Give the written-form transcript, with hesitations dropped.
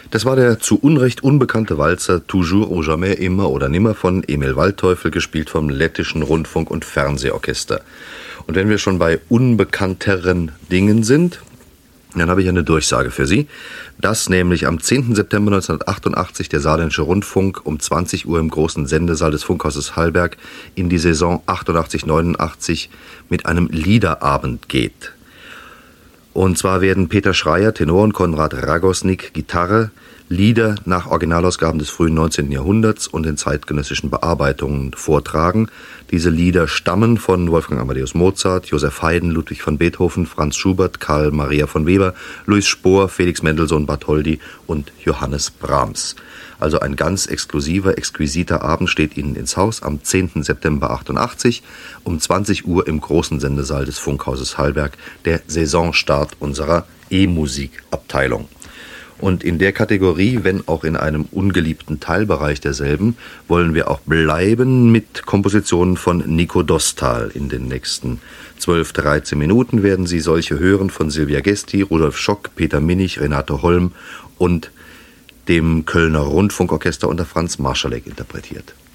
Das war der zu Unrecht unbekannte Walzer Toujours ou jamais, immer oder nimmer von Emil Waldteufel, gespielt vom Lettischen Rundfunk- und Fernsehorchester. Und wenn wir schon bei unbekannteren Dingen sind, dann habe ich eine Durchsage für Sie, dass nämlich am 10. September 1988 der Saarländische Rundfunk um 20 Uhr im großen Sendesaal des Funkhauses Hallberg in die Saison 88-89 mit einem Liederabend geht. Und zwar werden Peter Schreier, Tenor, und Konrad Ragosnik, Gitarre, Lieder nach Originalausgaben des frühen 19. Jahrhunderts und den zeitgenössischen Bearbeitungen vortragen. Diese Lieder stammen von Wolfgang Amadeus Mozart, Joseph Haydn, Ludwig van Beethoven, Franz Schubert, Karl Maria von Weber, Louis Spohr, Felix Mendelssohn Bartholdy und Johannes Brahms. Also ein ganz exklusiver, exquisiter Abend steht Ihnen ins Haus am 10. September 88 um 20 Uhr im großen Sendesaal des Funkhauses Hallberg, der Saisonstart unserer E-Musik-Abteilung. Und in der Kategorie, wenn auch in einem ungeliebten Teilbereich derselben, wollen wir auch bleiben mit Kompositionen von Nico Dostal. In den nächsten 12-13 Minuten werden Sie solche hören von Silvia Gesti, Rudolf Schock, Peter Minich, Renate Holm und dem Kölner Rundfunkorchester unter Franz Marschalek interpretiert.